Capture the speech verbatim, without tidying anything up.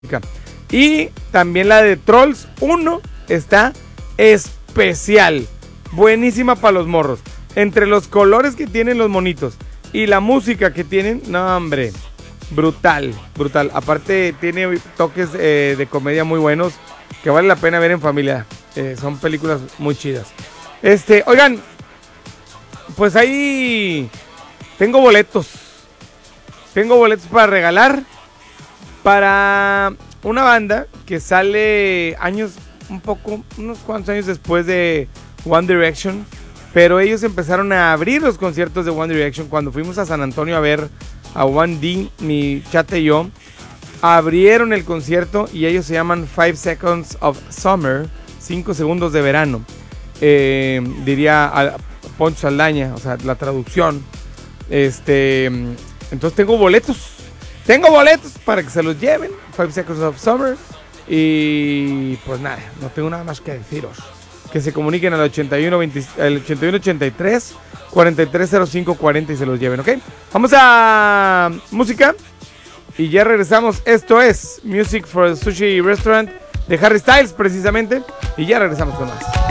Y también la de Trolls uno está especial. Buenísima para los morros. Entre los colores que tienen los monitos y la música que tienen, no hombre, brutal, brutal. Aparte tiene toques eh, de comedia muy buenos que vale la pena ver en familia. Eh, son películas muy chidas. Este, oigan, pues ahí tengo boletos. Tengo boletos para regalar para una banda que sale años, un poco, unos cuantos años después de One Direction. Pero ellos empezaron a abrir los conciertos de One Direction cuando fuimos a San Antonio a ver a One D, mi chata y yo. Abrieron el concierto y ellos se llaman Five Seconds of Summer, cinco segundos de verano. Eh, diría a Poncho Saldaña, o sea, la traducción. Este, entonces tengo boletos. Tengo boletos para que se los lleven. Five Seconds of Summer. Y pues nada, no tengo nada más que deciros. Que se comuniquen al ochenta y uno, veinte, al ochenta y uno ochenta y tres cuarenta y tres cero cinco cuarenta y se los lleven, ¿ok? Vamos a música y ya regresamos. Esto es Music for the Sushi Restaurant de Harry Styles precisamente y ya regresamos con más.